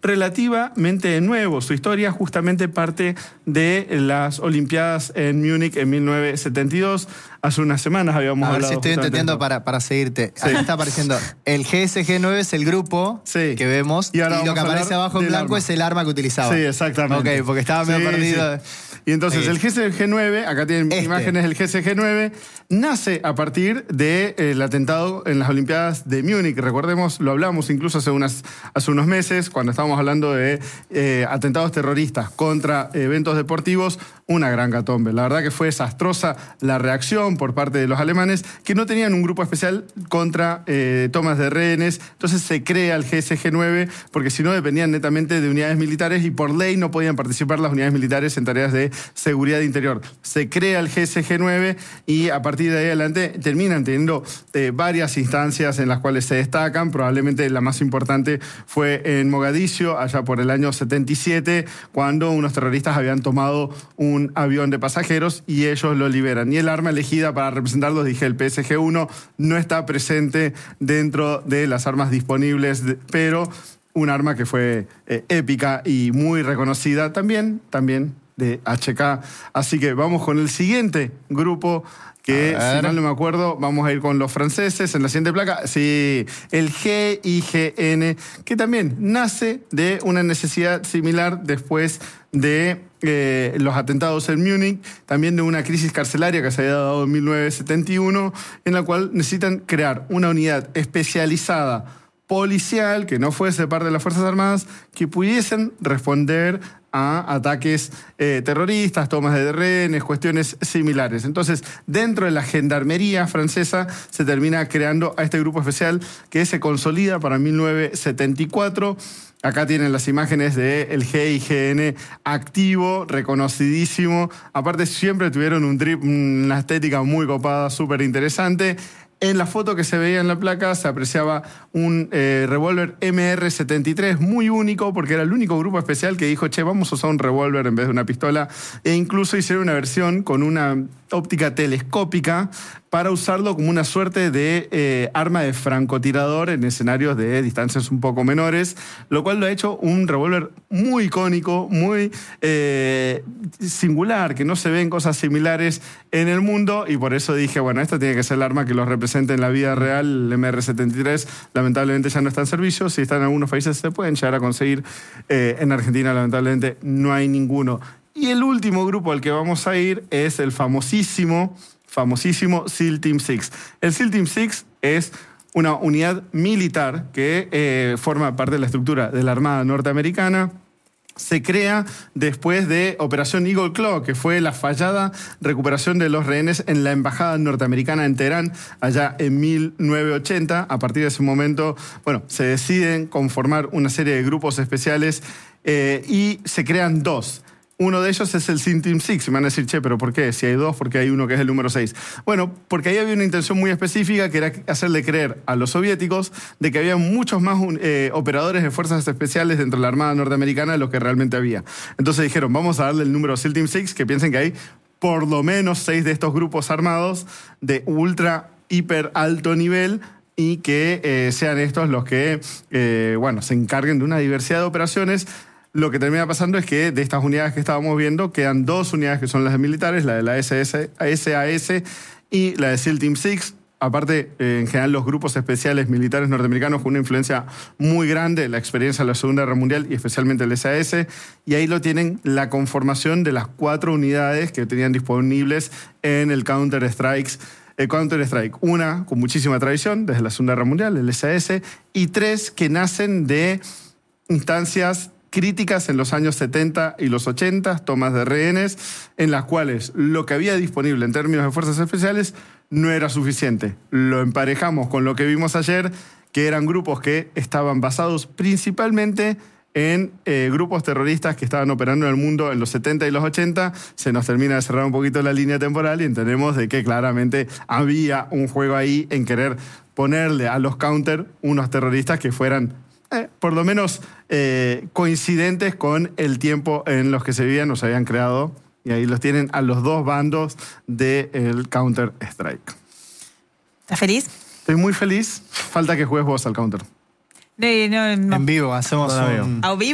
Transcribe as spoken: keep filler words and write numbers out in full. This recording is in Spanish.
relativamente nuevo. Su historia justamente parte de las Olimpiadas en Múnich en mil novecientos setenta y dos. Hace unas semanas habíamos hablado. A ver hablado si estoy entendiendo para, para seguirte. Sí. Acá está apareciendo el G S G nueve, es el grupo sí. que vemos, y, y lo que aparece abajo en blanco arma. es el arma que utilizaba. Sí, exactamente. Ok, porque estaba medio sí, perdido. Sí. Y entonces sí. el G S G nueve, acá tienen este. imágenes del G S G nueve, nace a partir del de, atentado en las Olimpiadas de Múnich. Recordemos, lo hablamos incluso hace, unas, hace unos meses, cuando estábamos hablando de eh, atentados terroristas contra eventos deportivos, una gran catombe. La verdad que fue desastrosa la reacción por parte de los alemanes, que no tenían un grupo especial contra eh, tomas de rehenes. Entonces se crea el G S G nueve, porque si no dependían netamente de unidades militares y por ley no podían participar las unidades militares en tareas de seguridad interior. Se crea el G S G nueve y a partir de ahí adelante terminan teniendo eh, varias instancias en las cuales se destacan. Probablemente la más importante fue en Mogadiscio, allá por el año setenta y siete, cuando unos terroristas habían tomado un avión de pasajeros y ellos lo liberan. Y el arma elegida para representarlos, dije, el P S G uno, no está presente dentro de las armas disponibles, pero un arma que fue eh, épica y muy reconocida también, también de H K. Así que vamos con el siguiente grupo, que si mal no me acuerdo, vamos a ir con los franceses en la siguiente placa. Sí, el G I G N, que también nace de una necesidad similar después de eh, los atentados en Múnich, también de una crisis carcelaria que se había dado en mil novecientos setenta y uno, en la cual necesitan crear una unidad especializada policial, que no fuese parte de las Fuerzas Armadas, que pudiesen responder a ataques eh, terroristas, tomas de rehenes, cuestiones similares. Entonces, dentro de la gendarmería francesa se termina creando a este grupo especial que se consolida para mil novecientos setenta y cuatro. Acá tienen las imágenes del G I G N activo, reconocidísimo. Aparte, siempre tuvieron un trip, una estética muy copada, súper interesante. En la foto que se veía en la placa se apreciaba un eh, revólver M R setenta y tres muy único, porque era el único grupo especial que dijo, che, vamos a usar un revólver en vez de una pistola, e incluso hicieron una versión con una óptica telescópica para usarlo como una suerte de eh, arma de francotirador en escenarios de distancias un poco menores, lo cual lo ha hecho un revólver muy icónico, muy eh, singular, que no se ven cosas similares en el mundo, y por eso dije, bueno, esta tiene que ser el arma que los represente en la vida real. El M R setenta y tres lamentablemente ya no está en servicio, si está en algunos países se pueden llegar a conseguir, eh, en Argentina lamentablemente no hay ninguno. Y el último grupo al que vamos a ir es el famosísimo, famosísimo SEAL Team seis. El SEAL Team seis es una unidad militar que eh, forma parte de la estructura de la Armada norteamericana. Se crea después de Operación Eagle Claw, que fue la fallada recuperación de los rehenes en la embajada norteamericana en Teherán, allá en mil novecientos ochenta. A partir de ese momento, bueno, se deciden conformar una serie de grupos especiales eh, y se crean dos. Uno de ellos es el SEAL Team seis. Me van a decir, che, ¿pero por qué? Si hay dos, ¿por qué hay uno que es el número seis? Bueno, porque ahí había una intención muy específica, que era hacerle creer a los soviéticos de que había muchos más eh, operadores de fuerzas especiales dentro de la Armada norteamericana de los que realmente había. Entonces dijeron, vamos a darle el número SEAL Team seis, que piensen que hay por lo menos seis de estos grupos armados de ultra, hiper alto nivel, y que eh, sean estos los que, eh, bueno, se encarguen de una diversidad de operaciones. Lo que termina pasando es que de estas unidades que estábamos viendo quedan dos unidades que son las de militares, la de la S A S y la de SEAL Team seis. Aparte, eh, en general, los grupos especiales militares norteamericanos con una influencia muy grande, la experiencia de la Segunda Guerra Mundial y especialmente el S A S, y ahí lo tienen la conformación de las cuatro unidades que tenían disponibles en el Counter-Strike. El Counter-Strike, una con muchísima tradición desde la Segunda Guerra Mundial, el S A S, y tres que nacen de instancias críticas en los años setenta y los ochenta, tomas de rehenes, en las cuales lo que había disponible en términos de fuerzas especiales no era suficiente. Lo emparejamos con lo que vimos ayer, que eran grupos que estaban basados principalmente en eh, grupos terroristas que estaban operando en el mundo en los setenta y los ochenta. Se nos termina de cerrar un poquito la línea temporal y entendemos de que claramente había un juego ahí en querer ponerle a los counter unos terroristas que fueran Eh, por lo menos eh, coincidentes con el tiempo en los que se vivían o se habían creado, y ahí los tienen a los dos bandos del Counter-Strike. ¿Estás feliz? Estoy muy feliz. Falta que juegues vos al Counter. No, no, no. En vivo, hacemos Todavía. un... ¿A vivo?